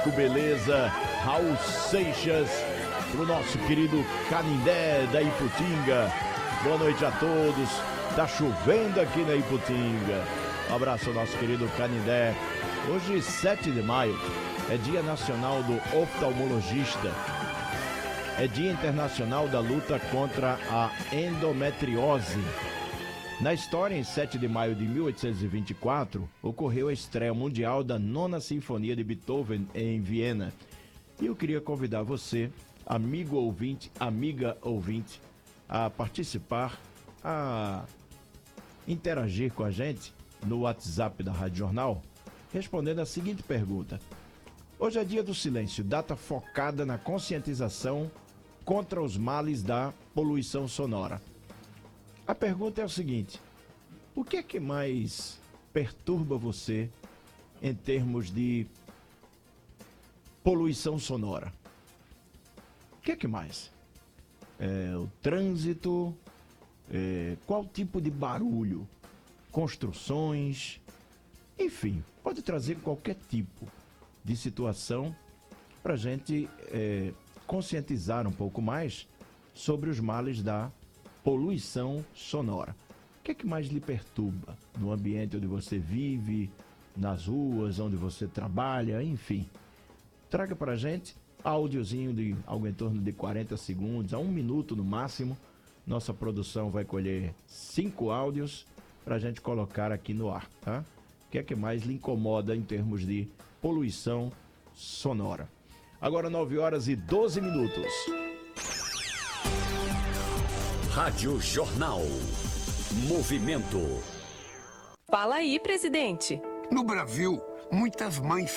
Chico Beleza, Raul Seixas, pro nosso querido Canindé da Iputinga. Boa noite a todos. Tá chovendo aqui na Iputinga. Um abraço ao nosso querido Canindé. Hoje, 7 de maio, é Dia Nacional do Oftalmologista. É Dia Internacional da Luta contra a Endometriose. Na história, em 7 de maio de 1824, ocorreu a estreia mundial da Nona Sinfonia de Beethoven em Viena. E eu queria convidar você, amigo ouvinte, amiga ouvinte, a participar, a interagir com a gente no WhatsApp da Rádio Jornal, respondendo a seguinte pergunta. Hoje é Dia do Silêncio, data focada na conscientização contra os males da poluição sonora. A pergunta é o seguinte: o que é que mais perturba você em termos de poluição sonora? O que é que mais? O trânsito? Qual tipo de barulho? Construções? Enfim, pode trazer qualquer tipo de situação para a gente conscientizar um pouco mais sobre os males da poluição sonora. O que é que mais lhe perturba no ambiente onde você vive, nas ruas, onde você trabalha, enfim. Traga para a gente áudiozinho de algo em torno de 40 segundos, a 1 minuto no máximo. Nossa produção vai colher 5 áudios para a gente colocar aqui no ar, tá? O que é que mais lhe incomoda em termos de poluição sonora? Agora 9 horas e 12 minutos. Rádio Jornal. Movimento. Fala aí, presidente. No Brasil, muitas mães